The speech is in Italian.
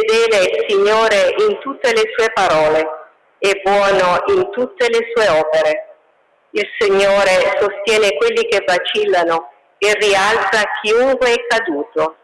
fedele è il Signore in tutte le sue parole e buono in tutte le sue opere. Il Signore sostiene quelli che vacillano e rialza chiunque è caduto.